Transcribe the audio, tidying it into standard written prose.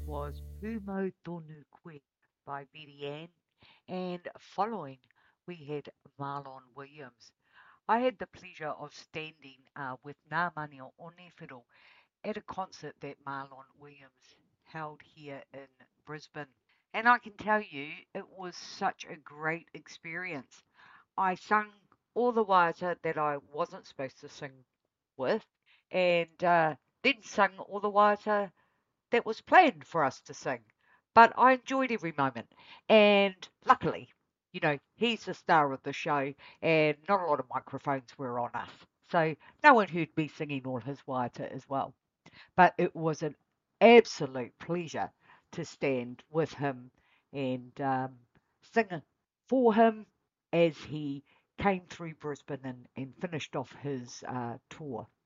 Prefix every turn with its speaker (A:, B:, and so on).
A: was Pumo Tonu Koe by Betty Ann, and following we had Marlon Williams. I had the pleasure of standing with Ngā Manio Onewhiro at a concert that Marlon Williams held here in Brisbane. And I can tell you, it was such a great experience. I sung all the waiata that I wasn't supposed to sing with, and then sung all the waiata that was planned for us to sing. But I enjoyed every moment. And luckily, he's the star of the show, and not a lot of microphones were on us. So no one heard me singing all his waiata as well. But it was an absolute pleasure to stand with him and sing for him as he came through Brisbane and finished off his tour.